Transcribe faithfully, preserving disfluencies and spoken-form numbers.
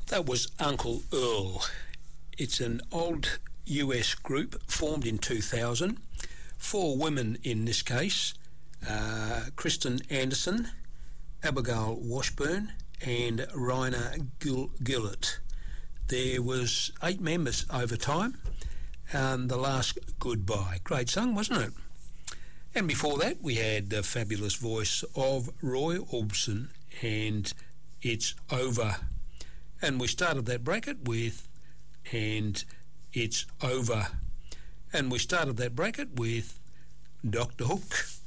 That was Uncle Earl. It's an old U S group formed in two thousand. Four women in this case, uh, Kristen Anderson, Abigail Washburn and Raina Gil- Gillett. There was eight members over time, and the last Goodbye. Great song, wasn't it? And before that we had the fabulous voice of Roy Orbison and It's Over. And we started that bracket with And It's Over. And we started that bracket with Doctor Hook.